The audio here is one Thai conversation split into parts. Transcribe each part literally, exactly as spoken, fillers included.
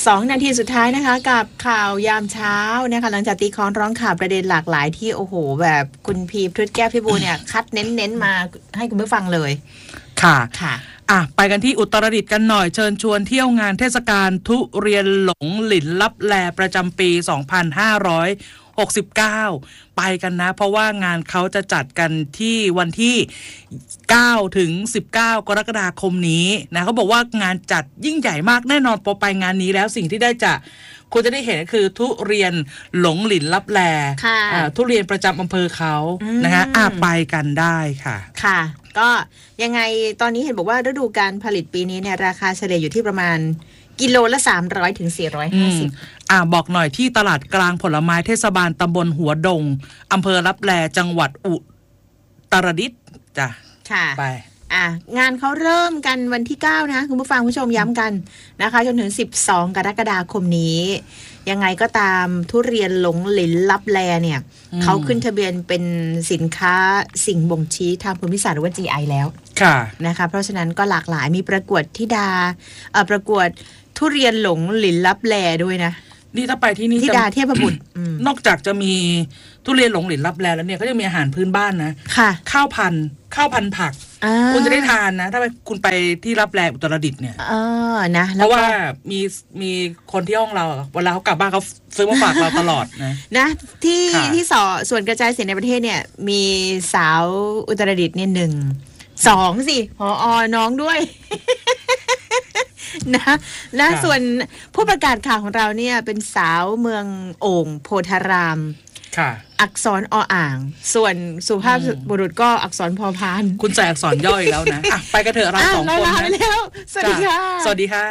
สองนาทีสุดท้ายนะคะกับข่าวยามเช้านะคะหลังจากตีค้อนร้องข่าวประเด็นหลากหลายที่โอ้โหแบบคุณพีพฤทธิ์แก้วพิบูลเนี่ย คัดเน้นๆมาให้คุณผู้ฟังเลยค่ะค่ะอ่ะไปกันที่อุตรดิตถ์กันหน่อยเชิญชวนเที่ยวงานเทศกาลทุเรียนหลงหลินลับแลประจำปีสองพันห้าร้อยหกสิบเก้าไปกันนะเพราะว่างานเขาจะจัดกันที่วันที่เก้าถึงสิบเก้ากรกฎาคมนี้นะเขาบอกว่างานจัดยิ่งใหญ่มากแน่นอนพอไปงานนี้แล้วสิ่งที่ได้จะคุณจะได้เห็นก็คือทุเรียนหลงหลินลับแลทุเรียนประจำอำเภอเขานะคะอ่ะไปกันได้ค่ะค่ะก็ยังไงตอนนี้เห็นบอกว่าฤดูการผลิตปีนี้เนี่ยราคาเฉลี่ยอยู่ที่ประมาณกิโลละสามร้อยถึงสี่ร้อยห้าสิบอ่าบอกหน่อยที่ตลาดกลางผลไม้เทศบาลตำบลหัวดงอำเภอลับแลจังหวัดอุตรดิตถ์จ้ะค่ะไปอ่ะงานเขาเริ่มกันวันที่เก้านะคุณผู้ฟังผู้ชมย้ำกันนะคะจนถึงสิบสองกรกฎาคมนี้ยังไงก็ตามทุเรียนหลงหลินลับแลเนี่ยเขาขึ้นทะเบียนเป็นสินค้าสิ่งบ่งชี้ทางภูมิศาสตร์หรือว่า จี ไอ แล้วค่ะนะคะเพราะฉะนั้นก็หลากหลายมีประกวดธิดาเอ่อประกวดทุเรียนหลงหลินลับแลด้วยนะนี่ถ้าไปที่นี่ธิดาเทพบุตรนอกจากจะมีทุเรียนหลงหลินลับแลแล้วเนี่ยก็จะมีอาหารพื้นบ้านนะค่ะข้าวพันข้าวพันผักคุณจะได้ทานนะถ้าไปคุณไปที่ลับแลอุตรดิตถ์เนี่ยเออนะเพราะว่ามีมีคนที่ห้องเราเวลาเขากลับบ้านเขาซื้อมาฝากเราตลอดนะนะที่ที่สอส่วนกระจายเสียงในประเทศเนี่ยมีสาวอุตรดิตถ์เนี่ยหนึ่งสองสิผอ.น้องด้วยนะและส่วนผู้ประกาศข่าวของเราเนี่ยเป็นสาวเมืองโอ่งโพธารามค่ะอักษรออ่างส่วนสุภาพบุรุษก็อักษรพอพานคุณใส่อักษรย่อยแล้วนะอ่ะไปกันเถอะเราสองคนนะแล้วสวัสดีค่ะสวัสดีค่ะ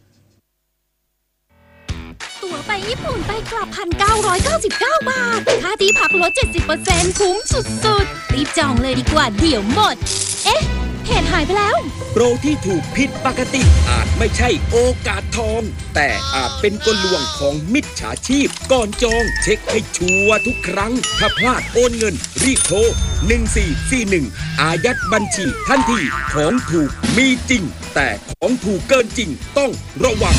ตั๋วไปญี่ปุ่นไปกลับ หนึ่งพันเก้าร้อยเก้าสิบเก้า บาทค่าที่พักลด เจ็ดสิบเปอร์เซ็นต์ คุ้มสุดๆรีบจองเลยดีกว่าเดี๋ยวหมดเอ๊ะเหตุหายไปแล้วโปรที่ถูกผิดปกติอาจไม่ใช่โอกาสทองแต่อาจเป็นกลลวงของมิจฉาชีพก่อนจองเช็คให้ชัวร์ทุกครั้งถ้าพลาดโอนเงินรีบโทรหนึ่งสี่สี่หนึ่งอายัดบัญชีทันทีของถูกมีจริงแต่ของถูกเกินจริงต้องระวัง